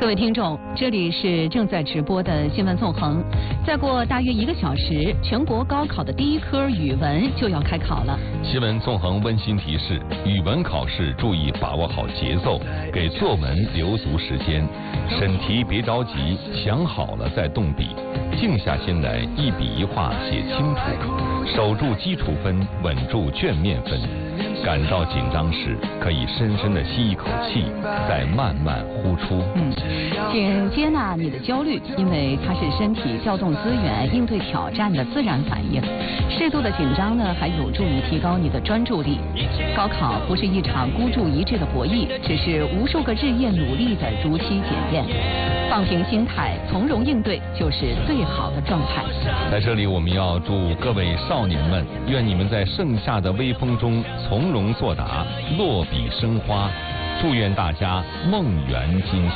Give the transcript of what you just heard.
各位听众，这里是正在直播的新闻纵横。再过大约1个小时，全国高考的第一科语文就要开考了。 新闻纵横温馨提示：语文考试注意把握好节奏，给作文留足时间。审题别着急，想好了再动笔，静下心来一笔一画写清楚，守住基础分，稳住卷面分。感到紧张时，可以深深地吸一口气，再慢慢呼出。 请接纳你的焦虑，因为它是身体调动资源、应对挑战的自然反应。适度的紧张呢，还有助于提高你的专注力。高考不是一场孤注一掷的博弈，只是无数个日夜努力的如期检验。放平心态，从容应对，就是最好的状态。 在这里，我们要祝各位少年们，愿你们在盛夏的微风中从容作答，落笔生花。祝愿大家梦圆今